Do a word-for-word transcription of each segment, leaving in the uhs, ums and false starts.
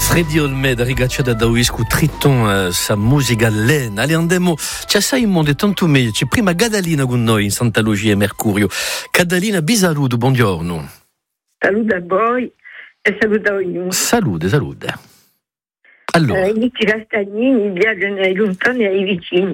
Freddy Olmed, rigacciata da Uiscu Triton, sa musica lena. Ale andiamo, c'è sai il mondo è tanto meglio. C'è prima Gadalina con noi in Santa Lucia e Mercurio. Gadalina, bisaludo, buongiorno. Saluto a voi e saluto a ognuno. Salute, salute. Allora. Eh, I castagnini viaggiano ai lontani e ai vicini.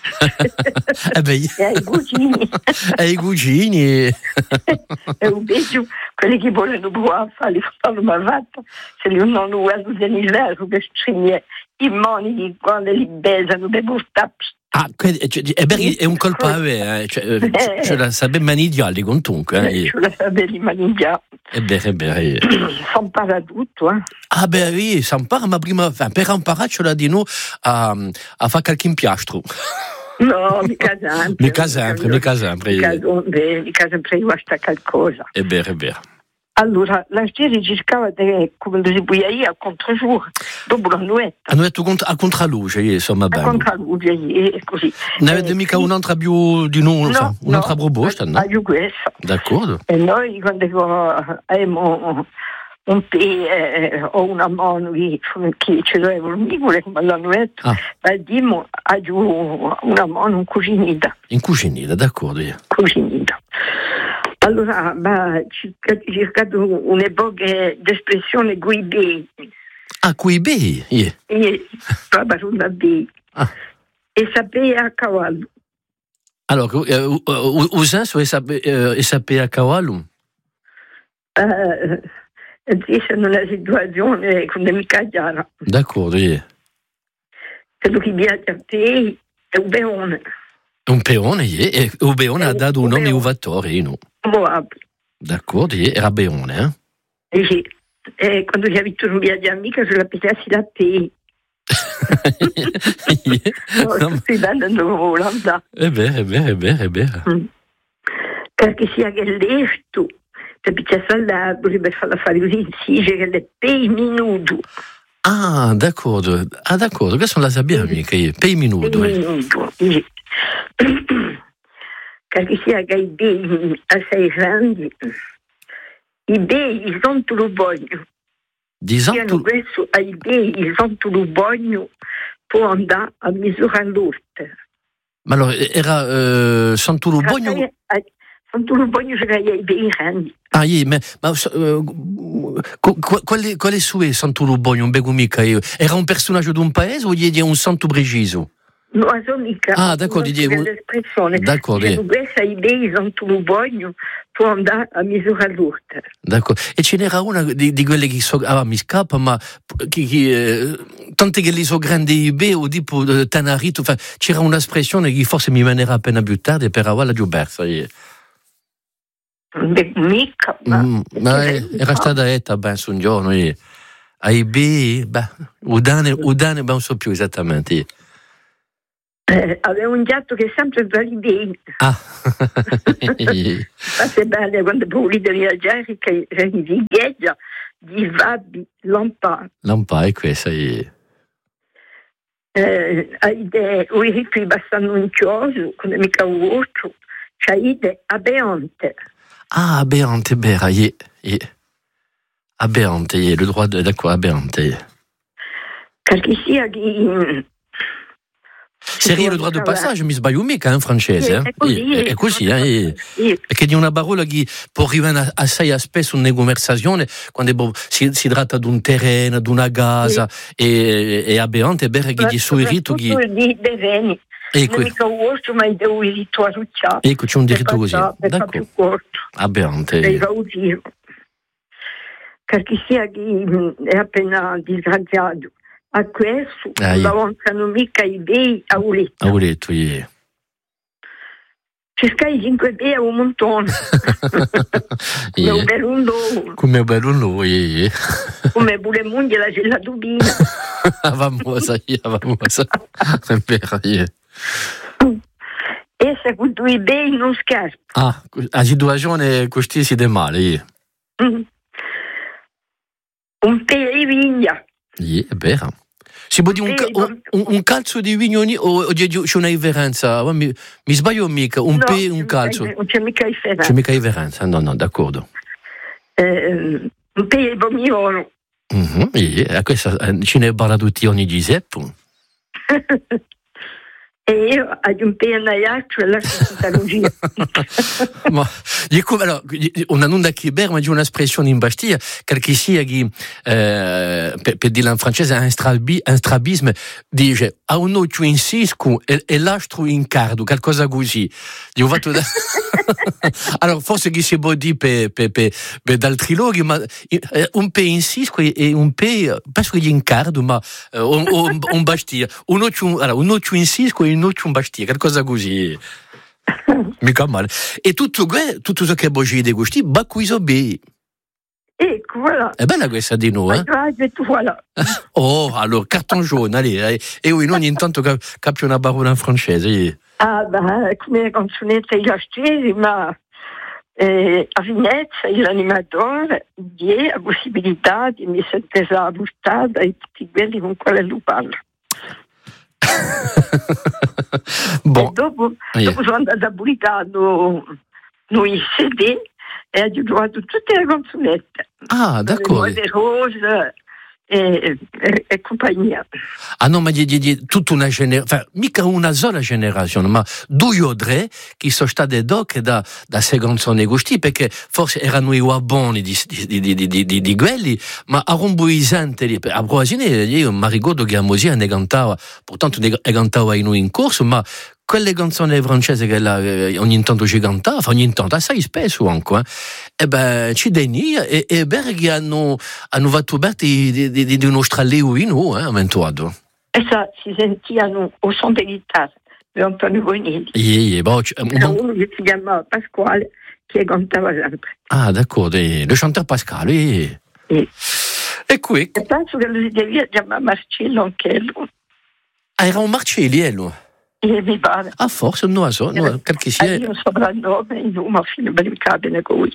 eh beh, e ai cugini. e ai cugini. E un beso, quelli che vogliono provare a fare, fanno una fatta, se li non lo guardano dell'inverno, che stringe i moni quando li besano, per portare. Ah, è, beh, è un colpo a me, eh. Cioè, eh. Ce la sarebbe manidiali con tunque. Eh. Ce la sarebbe manidiali. È vero, è vero. Si impara tutto, eh. Ah, beh, sì, si impara, ma prima, per imparare, ce l'ha di noi a, a fare qualche impiastro. No, mica sempre. mica sempre, mica sempre. Mica sempre, mica sempre io basta qualcosa. È vero, è vero. Allora, la sera cercava di, come lo si può dire, a controgiuro, dopo la nuetta. Hanno detto a contraluce, insomma, a contraluce, e così. Ne avete eh, mica un'altra più di noi, no, no, un'altra no, proposta, no? No, questa. D'accordo. E noi, quando abbiamo un pe o una mano che ce l'aveva mica, come l'hanno detto, ah. ma dimo a giù una mano, un cucinita. In cucinita, d'accordo. Io. Cucinita. Allora, ma ho cercato un'epoca d'espressione coi bei. Ah, coi bei? Yeah. E proprio da bei. Ah. E sapere a cavallo. Allora, uh, uh, usato e sapere a cavallo? Uh, Questa è una situazione che non è mica chiara. D'accordo, yeah. Quello che viaggia a te è un peone. Un peone, yeah. E un peone ha dato un nome uvatore, no? Moab. D'accordo, yeah. Era peone, eh? E, sì. E quando si è visto un viaggio amica, se la pesassi da te. yeah. No, no. Stai andando come volanda. È vero, è vero, è vero, è vero. Mm. Perché sia che l'esto, se piccia l'albero per farla fare così, si dice che è pei minuto. Ah, d'accordo. Ah, d'accordo, questo non la sappiamo mica io. Pei minuto. Pei minuto, sì. Perché sia che i bei a sei grandi, i bei sono tutto bagno. Disatto... Questo ai bei sono tutto bagno, può andare a misurare l'orte. Ma allora, era uh, Sant'Uro Bogno... Sant'Uro Bogno c'era i bei grandi. Ah, yeah, ma, ma uh, quale, quale sue Sant'Uro Bogno, un bego mica io? Era un personaggio di un paese o gli è un santo preciso? No, sono mica. Ah, d'accordo, di l'espressione. D'accordo. Se questa idea Sant'Uro Bogno può andare a misurare l'orte. D'accordo. E ce n'era una di, di quelle che so, ah, mi scappa, ma che, che, eh, tante che li so grandi be o tipo eh, Tanarito, c'era un'espressione che forse mi manera appena più tardi per avere la giuberza. Yeah. Beh, mica, ma, mm, ma era stata detta ben su un giorno. Yeah. Ai be, beh, udane, udane, non so più esattamente. Yeah. Eh, aveva un gatto che sempre va lì bene. Ah. Ma se belle quando poi di viaggiare che si viaggia di vabi lampa. Lampa è questa. Yeah. Eh, idee, o i qui bastano un chioso, come mica un altro, c'è idee abeante. Ah, abeante, bera, yeah, yeah. Abeante, yeah, le droit de, d'accord, abeante. Yeah. Perché sia che... Seria le droit de passage, mi sbaglio mica, in francese. È così. È così, eh. Perché di una parola che può arrivare assai spesso in conversazione, quando si, si tratta di un terreno, di una casa, sì. e, e abeante, bere che di suoi rito... Di terreni. Ecco. Non mica un vostro, ma devo diritto a rucciare. Ecco, c'è un diritto così. Per più corto. Abeante. Per va un giro. Perché sia che è appena disgraziato. A questo ah, non avanzano mica i bei a Uletto. A Uletto, yeah. Ci scai cinque bei a un montone. Come un bello Come un bello yeah. Come pure mundia la gelatubina. Famosa, yeah, famosa. È vero, yeah. E se con due bei non scherzo. Ah, la situazione così si de male, yeah. Mm. Un pe di vigna. Yeah, è vero. Si può dire un, un, un calcio di vignoni o, o c'è una differenza? Mi, mi sbaglio mica? Un no, pe, un calcio? Non c'è mica differenza. C'è mica differenza, no, no, d'accordo. Eh, un pe di pomigliolo. Mm-hmm. E a questa ce ne parla tutti ogni Giuseppe. E io ho un penaiaccio e la sociologia. Ma allora, una non da chiber, ma di un'espressione in Bastiglia, che sia che, eh, per, per dirla in francese, un, strabi, un strabisme, dice, a un occhio in cisco e, e l'altro in cardo, qualcosa così. Io vado da... Allora, forse che si può dire per, per, per, per altri luoghi, ma un pe in cisco e un pe, penso che in cardo, ma un, un, un Bastiglia. Un occhio, allora, un occhio in cisco e un occhio in Bastiglia, qualcosa così. Mica male. E tutto, tutto ciò che è bugie di gusti, ma qui so bene. Ecco, voilà. È bella questa di noi, eh? Voilà. Oh, allora, carton jaune, allez. E io ogni tanto capio una barona in francese. Ah, beh, come canzonetta in gastesi, ma eh, a Venezia l'animatore gli ha la possibilità di mi sentire a buttare dai tutti quelli con quale lui parla. Bon. E dopo, yeah. dopo sono andata a pubblicare noi C D e ho giocato tutte le canzonette. Ah, d'accordo. Le rose e, e, e compagnia. Ah no, ma di, di, di tutta una generazione, mica una sola generazione, ma due o tre che sono state doc da, da se canzoni gusti, perché forse erano i uaboni di, di, di, di, di, di, di quelli, ma a romboisante, a Brasile, io mi ricordo che a Mosia ne cantava, portanto ne cantava in, in corso, ma quelle canzoni francesi che la, ogni tanto ci cantava, ogni tanto, assai spesso anche, eh, e ben ci degni e, e Berghi hanno, hanno fatto berti di, di, di, di uno stralleo in noi, eh, avventuato. E sa, si sentivano o son di chitarra di Antonio Bonelli. Yeah, yeah, boh, c- C'era uno che si chiamava Pasquale che cantava sempre. Ah, d'accordo, e le chanteur Pascal, e... E, e qui... e penso che lo si devia chiamare Marcello anche lui. Ah, era un Marcelliello. E mi pare. Ah, forse, non lo so, no, perché si è... Io un soprannome, in nome, a fine per il cabine con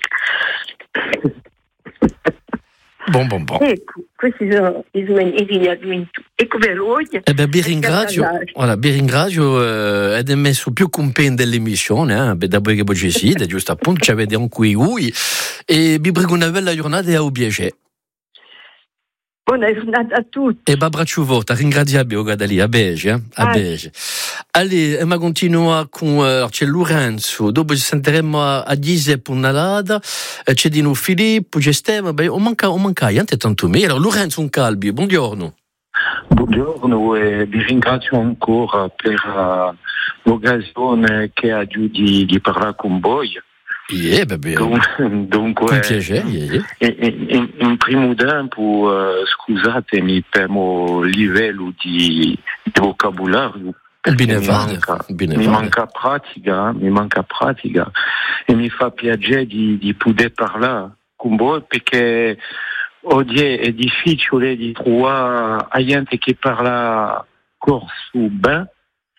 Bon, bon, bon. Ecco, questi sono i suveniri di Advento. Ecco per voi. Eh beh, vi ringrazio, voilà, vi ringrazio eh, ed è messo più compagno dell'emissione, eh, dopo che voi ci siete, giusto appunto, ci avete anche qui, e vi prego una bella giornata e a Obiege. Buona giornata a tutti. E abbraccio forte, ringraziabile, guarda lì, a Bege, eh? a Bege. Allez, ma continua con uh, c'è Lorenzo, dopo ci sentiremo a, a Giuseppe una lada, eh, c'è di noi Filippo, c'è Stefano, beh, o manca, o manca, niente tanto me. Allora, Lorenzo un calbi, buongiorno. Buongiorno e vi ringrazio ancora per uh, l'occasione che ha giù di, di parlare con voi. Yeah, beh, Dun- dunque, un piacere, yeah, yeah. In, in primo tempo, uh, scusatemi per il mio livello di, di vocabolario, perché mi manca, mi manca pratica, mi manca pratica e mi fa piacere di, di poter parlare con voi perché oggi è difficile di trovare gente che parla corso bene.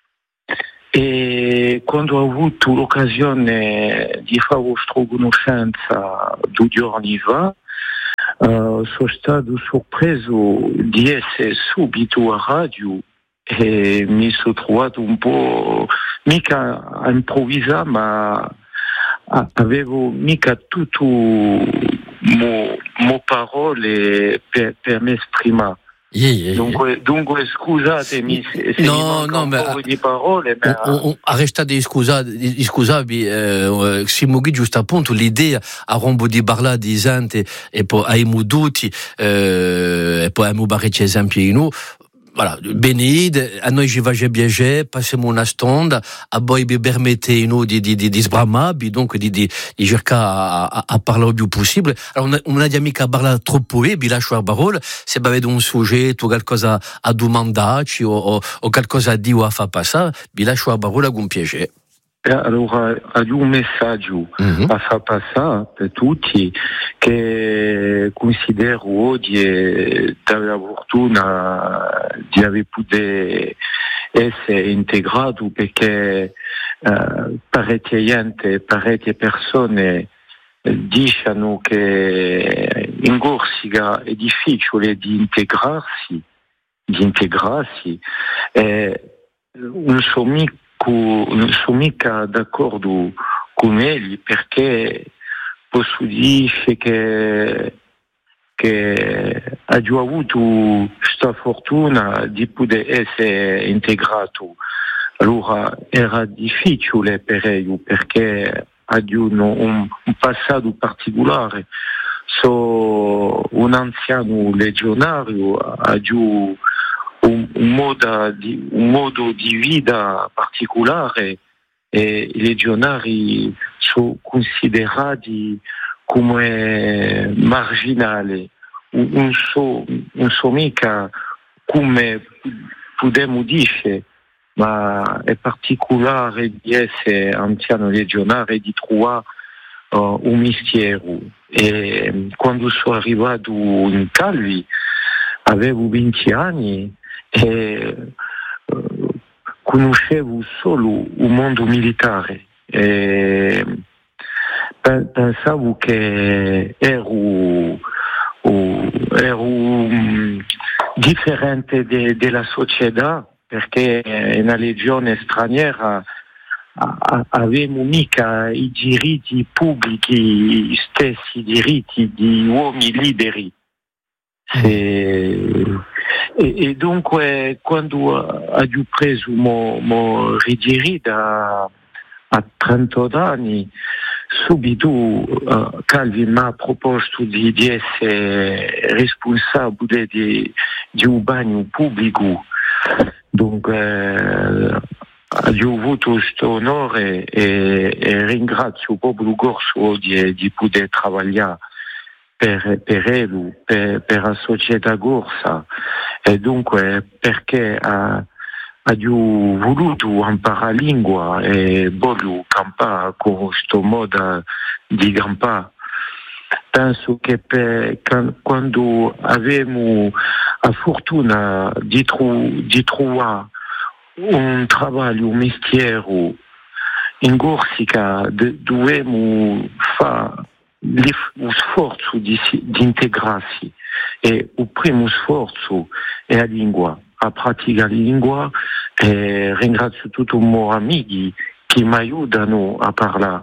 E quando ho avuto l'occasione di fare vostra conoscenza due giorni fa, uh, sono stato sorpreso di essere subito a radio e mi sono trovato un po' mica a improvvisare, ma avevo mica tutto mo, mo parole per, per mi esprimere. Yeah, yeah, dunque, dunque scusatemi se, se no, mi no, un po' di parole ma... arrestate scusate scusate eh, siamo qui giusto appunto l'idea a rombo di parlare di gente e poi abbiamo tutti eh, e poi abbiamo parecchi esempi in noi. Voilà, benide, a noi ci va piacere, passiamo una stonda, a voi vi permette noi di, di, di, di sbramare, donc di, di, di cercare a, a, a parlare il più possibile. Allora, non abbiamo mica parlare troppo, vi lascio la parola, se avete un soggetto, qualcosa a domandarci o, o, o qualcosa a dire o a far passare, vi lascio la parola con piacere. Allora, ho un messaggio mm-hmm. a far passare per tutti che considero oggi di avere la fortuna di aver potuto essere integrato perché uh, parecchie gente, parecchie persone dicono che in Corsica è difficile di integrarsi, di integrarsi e non so mica non sono mica d'accordo con egli perché posso dire che, che ho avuto questa fortuna di poter essere integrato. Allora era difficile per io perché ho un, un passato particolare. Sono un anziano legionario, ho un, un, modo di, un modo di vita particolare e i legionari sono considerati come marginali. Non so, non so mica come possiamo dire, ma è particolare di essere anziano legionario e di trovare uh, un mistero. E quando sono arrivato in Calvi avevo venti anni e uh, conoscevo solo un mondo militare e pensavo che ero, ero um, differente de, della società perché nella legione straniera avevamo mica i diritti pubblici, stessi diritti di uomini liberi. E, e dunque quando ho preso mo ridirito a, a trenta anni, subito uh, Calvin mi ha proposto di, di essere responsabile di, di un bagno pubblico. Dunque eh, ho avuto questo onore e, e ringrazio proprio Gorso di, di poter lavorare per, per lui, per, per la società Gorsa. E dunque perché ha, ho voluto imparare la lingua e voglio campare con questo modo di campare. Penso che per, quando avevamo la fortuna di, tro, di trovare un lavoro, un mestiere in Corsica, dobbiamo fare lo sforzo di, di integrarsi e il primo sforzo è la lingua, a praticare la lingua e ringrazio tutti i miei amici che mi aiutano a parlare.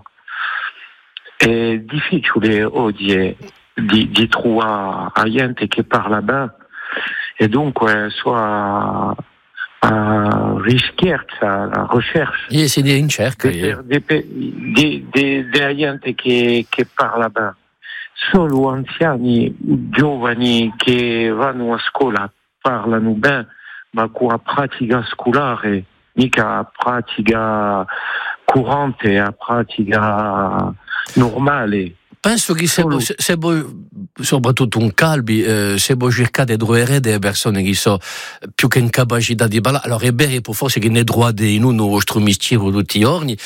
È difficile oggi di, di trovare gente che parla bene e dunque so a, a ricerca, a ricerca e si in cerca di, di, di, di gente che, che parla bene. Solo anziani, giovani che vanno a scuola parlano bene, ma con la pratica scolare, mica la pratica curante, la pratica normale. Penso che se, se, se voi, soprattutto un Calvi, eh, se voi cercate di trovare delle persone che sono più che in capacità di parlare, allora è vero per forse che ne trovate in un nostro mistero tutti i giorni.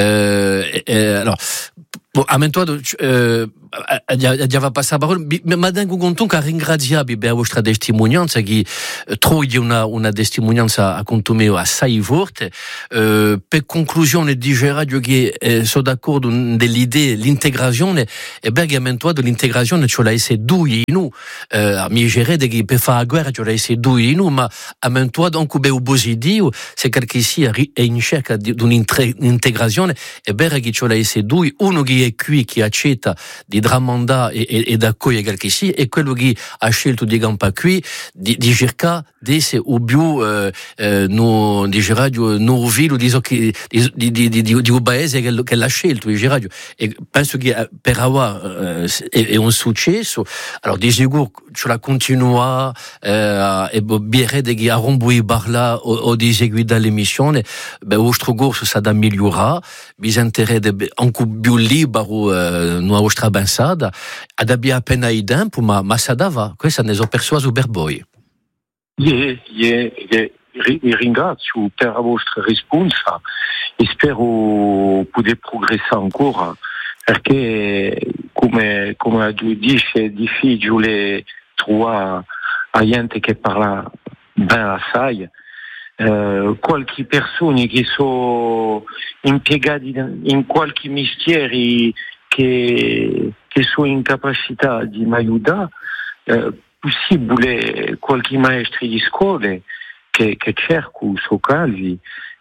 Eh, eh, allora, a me eh, già passa la parola, ma tengo conto che ringraziabile per la vostra testimonianza, che trovi una, una testimonianza a conto mio assai forte. Eh, per conclusione dicevo che eh, sono d'accordo dell'idea, l'integrazione, e perché a me l'integrazione ce l'ha essere due in noi. Eh, mi direbbe che per fare la guerra ce l'ha essere due in noi, ma a me anche per il positivo, se qualche sia è in cerca di un'integrazione, è vero che ce l'ha essere due, uno che è qui, che accetta di tramandare e, e, e d'accogliere qualche sia, e quello che ha scelto di campare qui, di, di cercare di essere o più eh, eh, no, di radio, no vilo di, di, di, di, di, di un paese che, che l'ha scelto, di radio. E penso che per avere eh, è, è un successo. Allora di sicuro ce la continua eh, e bene che a rombo parla o, o di eseguire l'emissione, beh, il vostro corso sa da migliorare, bisogna anche più libero eh, nella vostra pensata, ad abbiamo appena i tempo, ma, ma sa dava, questa ne sono persuaso per voi. Yeah, yeah, yeah. Ringrazio per la vostra risposta e spero poter progressare ancora, perché come, come dice è difficile trovare gente che parla bene assai. Uh, qualche persone che sono impiegati in qualche mestiere che, che sono in capacità di mi aiutare, uh, possibile qualche maestro di scuole che, che cerco su Calvi.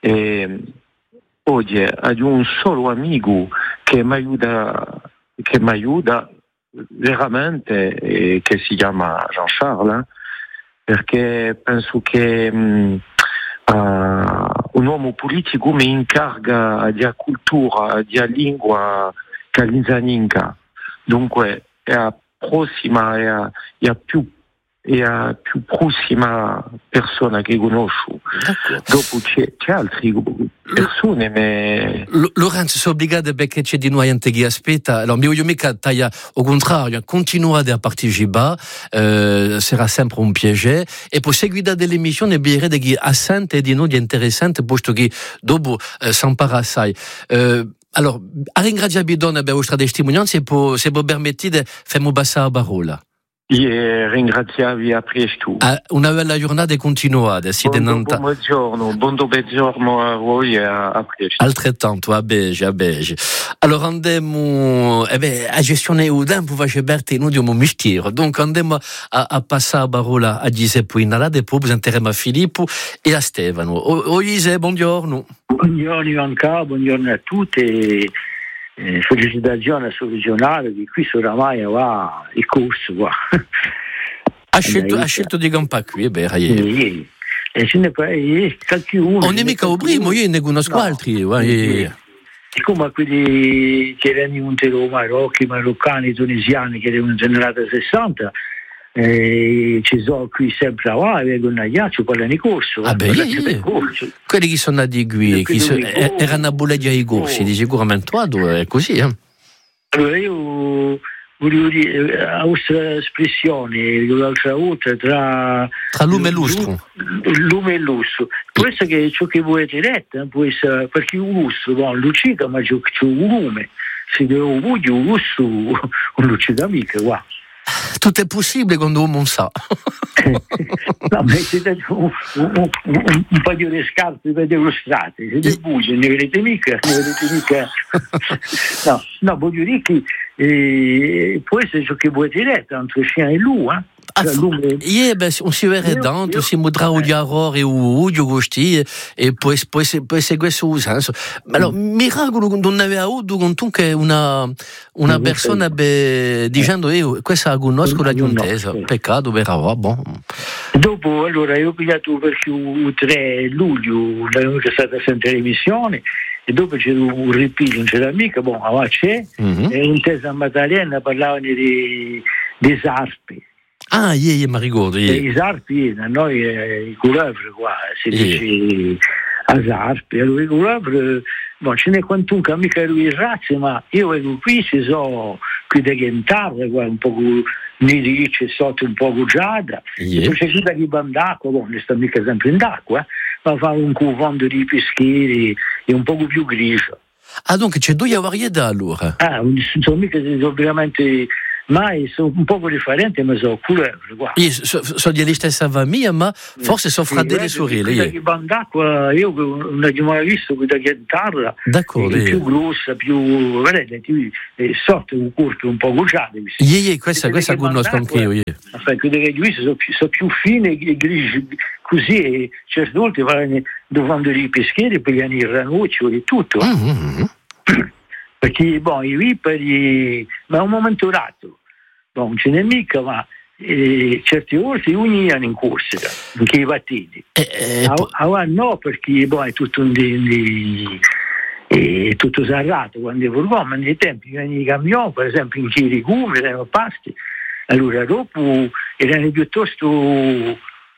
E oggi ho un solo amico che mi aiuta, che mi aiuta veramente, eh, che si chiama Jean-Charles, eh, perché penso che mh, uh, un uomo politico mi incarga di cultura, di lingua calinzaninca, dunque è prossima, è, è più è la più prossima persona che conosco. Dopo c'è, c'è altre persone, ma... Lorenzo, sono obbligato perché c'è di noi che aspetta. Allora, mi voglio mica tagliare, al contrario, continuare a partecipare, eh, sarà sempre un piacere, e per seguire dell'emissione direi che assente di noi è interessante, posto che dopo eh, si impara assai. Eh, allora, a ringraziare per la vostra testimonianza e se vi permettete, facciamo passare la parola. Io ringraziavi a presto. Ah, una bella giornata e continuate. Buon buongiorno, buon buongiorno a voi e a, a presto. Altrettanto, a beige, a beige. Allora andiamo, eh beh, a gestione il tempo faccio berte noi di un mistero. Donc andiamo a, a passare la parola a Giuseppe Inalade, poi presenteremo a Filippo e a Stefano. O, o Giuseppe, buongiorno. Buongiorno Ivanka, buongiorno a tutti. Eh, felicitazioni al suo regionale che qui oramai va il corso qua. Ha scelto, ha scelto di campare qui, è vero. E ce ne poi qualcuno. Non è mica il primo, io ne conosco no. altri. E come quelli che erano venuti da Marocchi, maroccani, tunisiani che erano generati sessanta, eh, ci sono qui sempre là, vengono a Iaccio, parlano di corso. Ah beh, yeah. Quelli che sono nati qui, che so, erano a Buleggia ai corsi, di sicuramente è così. Eh? Allora io volevo dire, la vostra espressione, l'altra volta, tra... Tra lume e lustro. Lume e lustro. Può essere che ciò che voi avete detto, può essere, perché un lustro, no, lucida, ma c'è un lume. Se devo voglio un lustro, un lucida mica, qua. Tutto è possibile quando uno non sa. No, mettete un, un, un, un, un paio di scarpe per illustrate, se ne bugie, ne vedete mica, ne vedete mica. No, no, voglio dire che eh, può essere ciò che vuoi dire, tanto c'è lui, eh? Ie, ben, on si vede tanto, si mutra o diaror e o udio gosti e poi poi poi segue su senso. Ma allora, miracolo non aveva avuto con che una una persona be dicendo io questa conosco la giuntesa, peccato però bon. Dopo allora io ho pigliato per il tre luglio, è stata sempre televisione e dopo c'era un ripiglio, non c'era mica, bon, allora c'è, mm-hmm. E in tesa Maddalena parlavano di di sarpi. Ah, yeah, yeah, mi ricordo. Yeah. I sarpi, da noi eh, i couleuvre qua, si dice yeah. A sarpi. Allora i couleuvre, bon, ce n'è quantunque che mica lui razze, ma io vedo qui, ci sono qui da Ghentarre, qua un po' nidi c'è sotto un po' giada, yeah. Poi c'è chi da d'acqua, bon, ne sta mica sempre in d'acqua, eh, ma fa un cufondo di peschieri e un po' più grigio. Ah, dunque c'è due varietà allora? Ah, non sono mica ovviamente... Ma sono un po' differenti, ma sono couleuvre qua. Sono so delle stesse famiglie, ma forse sono fratelli e sorelle. Quella di bandacqua, io non ho mai visto quella di Ghentarra. D'accordo. È più grossa, più... vedete, sotto un corpo un po' gocciato. Yeah, yeah, questa, questa conosco anch'io. Yeah. Quelle che ho visto sono più, sono più fine e grigi, così, e certe volte vanno dovendo i peschieri per gli ranocci e tutto. Mm-hmm. Perché, boh, i viperi, ma è un momento dato. Non ce n'è mica, ma eh, certe volte ogni anno in corsa, anche i battiti. Eh, eh, Ora no, perché boh, è tutto un di, di, è tutto serrato, quando è furgone, ma nei tempi i camion, per esempio in Chiricumi, erano pasti, allora dopo erano piuttosto...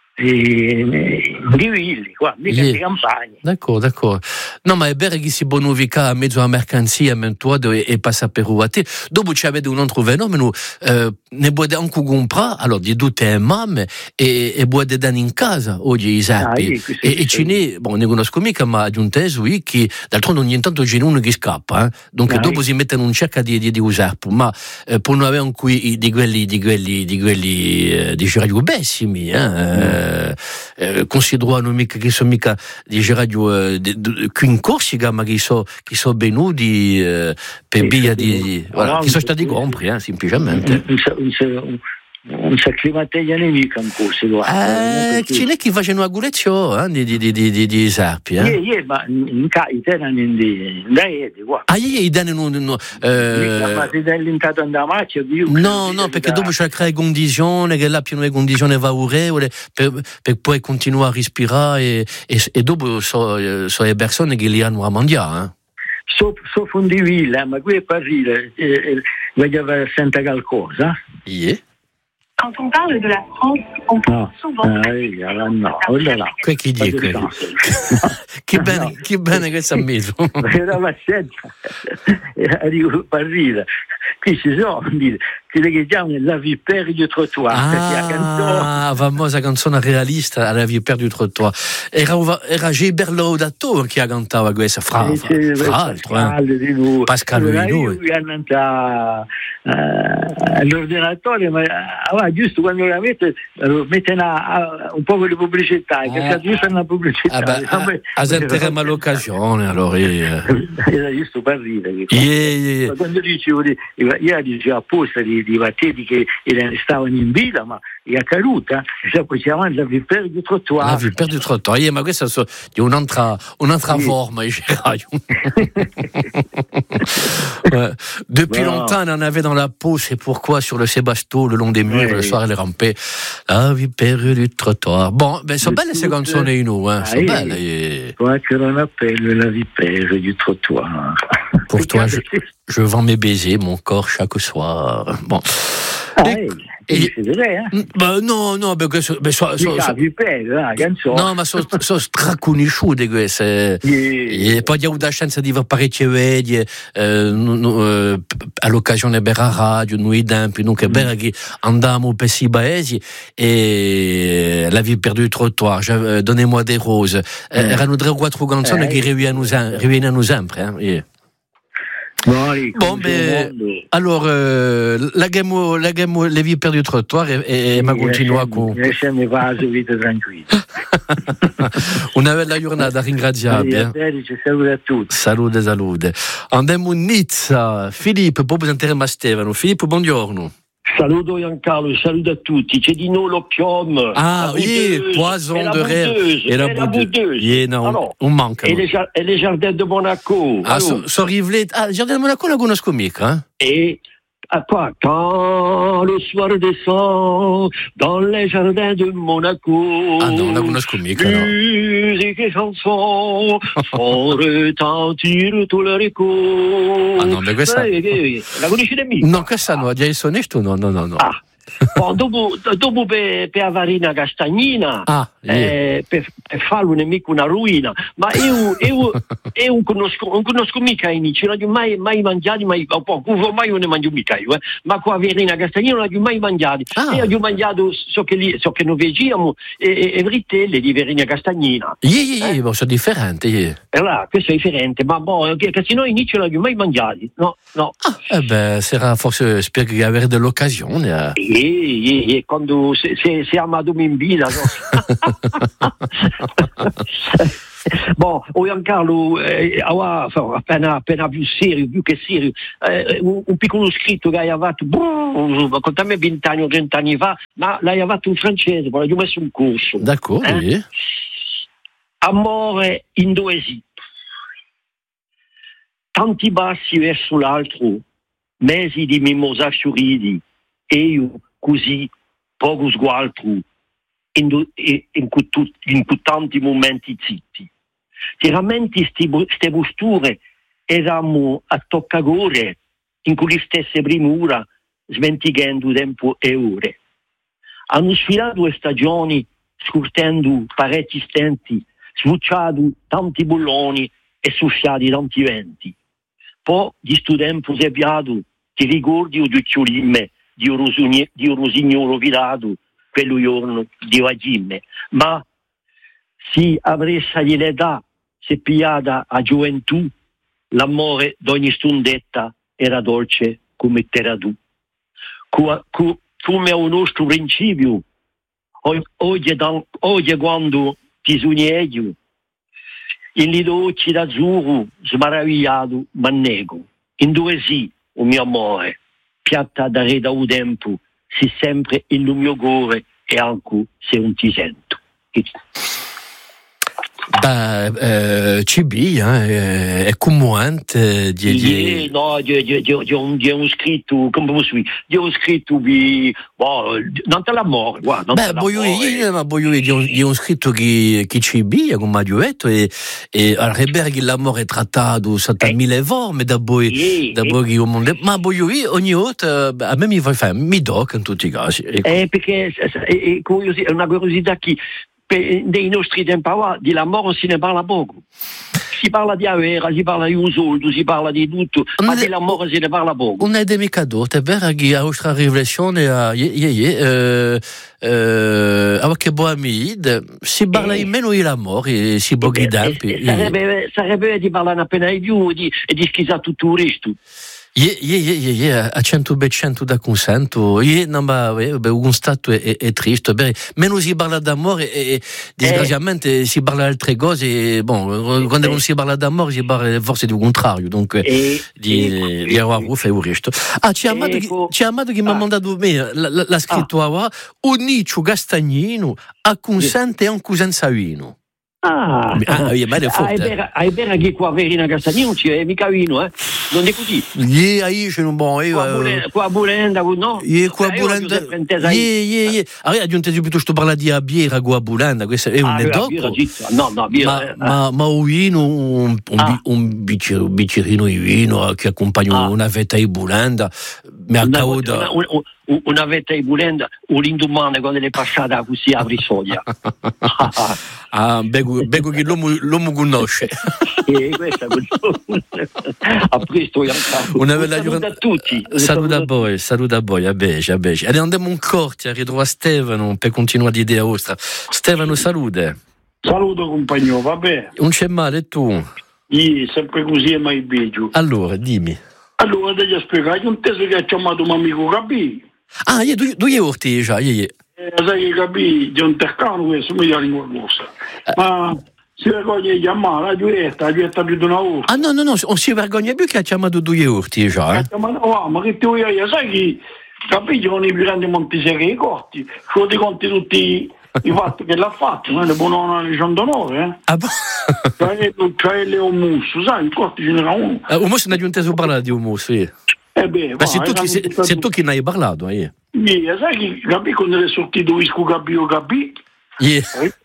di villi qua, mica yeah. Di campagna. D'accordo, d'accordo. No, ma è vero che si bonifica a mezzo a mercanzia mentuado e, e passa per ruate. Dopo ci avete un altro fenomeno, eh, ne puoi anche comprare, allora di tutte le mamme e, e puoi dare in casa oggi i serpi. Ah, e, e ce n'è, bon, ne conosco mica, ma aggiunteso io che d'altronde ogni tanto c'è uno che scappa, eh? Dunque ah, dopo io. Si mettono in cerca di, di, di userpo, ma eh, per non avere qui di quelli di quelli di quelli eh, di radio bessimi, eh? Mm. Eh, consideriamo mica che sono mica di radio eh, qui in Corsica, ma che sono che sono venuti eh, per via di, di voilà, che sono stati compri, eh, semplicemente. Un, un, un, non si acclimateglia nemica ancora, si può. Eh, ci n'è chi faceva una gulezio, eh, di, di, di, di, di, di serpi, eh? Yeah, yeah, ma in cai tenano in di, dai, qua. Ah, io gli danno un, un, eh... ma se dai l'intato andare a marcia, io... No, no, perché dopo c'è creare condizioni, che là più le condizioni favorevoli per, per poi continuare a respirare e, e, e dopo sono so le persone che li hanno a mangiare, eh? So, so fondivilla, ma qui è partire, eh, eh, voglio sentire qualcosa. Yeah. Quand on parle de la France, on pense souvent... Ah, eh, no, oh là là. Che chi dice? Che bene, che bene che si ha messo. Era la scelta, dico partire. Qui ci sono, che le chiamano La vie perdue du trottoir. Ah, la famosa canzone realista, La vie perdue du trottoir. Era, era Gilbert Laudato che cantava questa, fra, fra, fra l'altro. Eh. Pascal Luino. Io hanno andato all'ordinatore, ma ah, giusto quando la mette, mette una, un po' di pubblicità, perché giusto una pubblicità. Ah, beh, a, a sentiremo all'occasione, allora. Era giusto per ridere. Yeah, yeah. Ma quando dicevo, io dicevo apposta di, di battiti che stavano in vita, ma è accaduta, e poi siamo La vie perdue du trottoir. La vie perdue du trottoir, yeah, ma questa è un'altra, un'altra sì. forma, ouais. Depuis bon. longtemps, on en avait dans la peau, c'est pourquoi sur le Sébasto, le long des murs, oui. le soir, elle rampait. La vie perdue du trottoir. Bon, ben, sono belle ces canzoni, nous, hein, sono belle. Et... Toi que l'on appelle la vie perdue du trottoir. Pour toi, je, je vends mes baisers, mon corps chaque soir. Bon. Ah, et, et, c'est vrai, hein? Bah, non, no, perché so, beh, so, so, so, so, no, ma sono so straconosciute queste. Yeah. E poi ho avuto la chance di fare parecchie veglie eh, eh, all'occasione per la radio, noi tempi, dunque mm. per che andavamo per questi paesi e La vie perdue du trottoir, eh, Donnez-moi des roses. Mm. Eh, erano tre o quattro canzoni eh, che rivenivano sempre. Eh? Yeah. Bon, bon ben, alors, euh, la gamme, la gamme, les vies perdues du trottoir et, et, et ma continua con. Lasciami fare vita tranquilla. Una bella giornata, ringraziabile. Saluto a tutti. Salute, salute. Andiamo in Nizza. Filippo, poi presenteremo a Stefano. Filippo, buongiorno. Saluto Giancarlo, saluto a tutti. C'è di noi l'opium. Ah, oui, poison de rêve. Et la boudeuse. Yeah, non, alors, on manque. Et les, et les jardins de Monaco. Ah, so, so rivlet. Ah, les jardins de Monaco, la conosco mica. Eh? Et à quoi? Quand le soir descend dans les jardins de Monaco. Ah non, la conosco mica, no. Musique et chansons font retentir tout leur écho. Ah non, mais questa... Eh, eh, la conoscete mica? No, questa no, Jason Esto no, no, no, no. Ah. Bon, dopo, dopo per, per Avarina Castagnina, ah, yeah. eh, per, per farlo nemico una ruina, ma io, io, io non, conosco, non conosco mica i amici, non li ho mai, mai mangiati, mai, oh, mai non ne mangio mica io, eh. Ma qua a Avarina Castagnina non li ho mai mangiati. Ah. Io ho mangiato, so che, lì, so che noi vediamo, e, e, e britelle di Avarina Castagnina. Yeah, yeah, yeah, eh? Sono differenti, yeah. E là, questo è differente, ma boh, che, che se no inizio non li ho mai mangiati, no, no. Ah, eh beh, sarà forse, spero che avere dell'occasione. Eh. E, e, e quando se, se, se amato mi invita, no? Bon, o Giancarlo, eh, appena, appena più serio, più che serio, eh, un, un piccolo scritto che hai fatto, con me vent'anni o trent'anni fa, ma l'hai fatto in francese, poi l'ho messo un corso. D'accordo, eh? Oui. Amore in due esiti, tanti bassi verso l'altro, mesi di mimosa fioridi, e io così poco sgualtro in, in, in, in tanti momenti zitti. Ti rammenti queste posture eravamo a toccagore in quelle stesse primura smentigando tempo e ore. Hanno sfilato le stagioni scurtendo parecchi stenti, sbucciato tanti bulloni e soffiati tanti venti. Poi di sto tempo seppiato ti ricordi o giucciolimme di un rosignolo virato, quello giorno di Vagimme, ma se avresti l'età seppiata a gioventù, l'amore d'ogni stundetta era dolce come t'era tu. Come un nostro principio, oggi, oggi quando ti sogneggio, in gli occhi d'azzurro smaravigliato m'annego, in dove sì, o mio amore, piatta da re da un tempo, sei sempre il mio cuore e anche se non ti sento. Beh, eh, C B eh, è commuante di, di... no, di, di, di, di, un, di un scritto come posso dire, di un scritto di boh, non te l'amore, guarda, beh, voglio io, ma voglio di un, di un scritto che che C B come ho detto e e Alberghi l'amore è trattato settemila volte da voi da voi mondo, ma voglio io ogni volta a me mi fa fare mi tocca in tutti i casi eh perché è, è, è una curiosità che nei nostri tempi di l'amore si ne parla poco. Si parla di avere, si parla di un soldo, si parla di tutto, ma dell'amore se ne parla poco. Non è demicato, è vero che la nostra riflessione è che buon amico, si parla in meno dell'amore, si boghi tempi. Sarebbe di parlare appena di più e di schizare tutto il resto. Yeah, yeah, yeah, yeah, a cento per cento da consento, yeah, no, ma beh, un stato è, è triste, beh, meno si parla d'amore e disgraziatamente eh. si parla di altre cose, e, bon, quando eh. non si parla d'amore si parla forse di un contrario, donc eh. di di avoir fait un resto. Ah, c'è Amato ecco. c'è Amato che mi ha mandato me la, la, la scrittura ah. un Niccio Gastagnino a consente e un cousin Savino. Ah, ah, ah, ma è forte. Hai vero che qua a Verina Castagnino c'è mica vino, eh? Non è così. Yeah, io c'è un buon. Qua a Bulenda, no? Yeah, qua a Bulenda. Yeah, yeah, yeah. Allora, aggiunto piuttosto parlare di birra qua a Bulenda, questo è un dopo. No, no, birra. Ma ma un vino, un un bicchierino di vino che accompagna una vetta di Bulenda, mi accauda. Una vetta di Bulenda, un l'indomani quando è passata così a Brisoglia. Ah, Bego, Bego che l'uomo, l'uomo conosce. E questa a presto una bella giornata a tutti. Saluta a voi, saluta a voi, a Bece, a Bece. E andiamo un corte a ritrovare Stefano per continuare di idea vostra. Stefano, salute. Saluto compagno, va bene. Non c'è male, tu? Io, sempre così è mai peggio. Allora, dimmi. Allora, devi spiegare, io non te so che ha chiamato un amico Capì. Ah, io due, due orti già, io, io. Eh, sai che Capì, di un tercano questo, mi dà lingua corsa. Eh. Ma si vergogna di chiamare la giuretta, la giuretta più di una volta. Ah, no, no, no, non si vergogna più che ha chiamato due orti già, eh. Ma no, ma che ti vuoi io, sai che Capì sono i più grandi Montiseri corti, ci ti conti tutti i fatti che l'ha fatto, non è buono una legion d'onore, eh. Ah, boh. Cioè, cioè le Omus, sai, in corti ce n'era uno. Uh, Omus non ha giunto parlare di Omus, sì. Eh beh, ma se tu, chi, se, se tu chi ne hai parlato, eh? Yeah, sai che Capì quando è sortito Isco Capì o Capì? Yeah.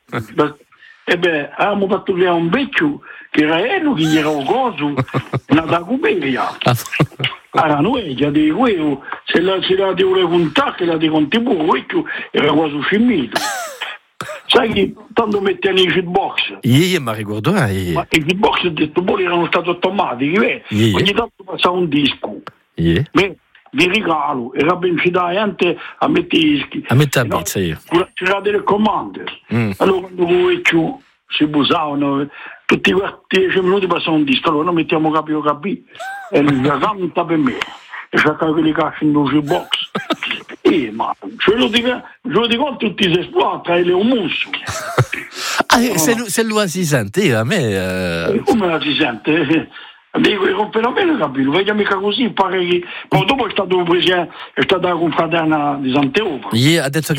Eh beh, avevamo fatto creare un vecchio che era Eno, che gli era un coso, una da cuberia. Allora noi già di quello, se la si la devo raccontare, che la di contributo, vecchio era quasi scimmito. Sai che tanto mettevano i jukebox? Io mi ricordo, eh. Ma i jukebox, ho detto, poi erano stati automatici, eh? Yeah. Ogni tanto passava un disco. Yeah. Beh, vi regalo, era ben fidato anche a mettere i dischi. A mettere a pizza, io. C'era delle comande. Mm. Allora quando voi si busavano, tutti questi dieci minuti passava un disco, allora noi mettiamo capito capì e lui canta per me. E cercava quelli casci in un jukebox. Eh, ma ce lo dico, ce lo dico tutti si esploata e le omusso. Ah, no, se, se lui si sente, a me... Uh... Come la si sente? Dico, rompere bene capito, vedi mica così, pare che... Poi dopo è stato presidente, è stata la confraterna di Sant'Euva. Yeah, ha detto che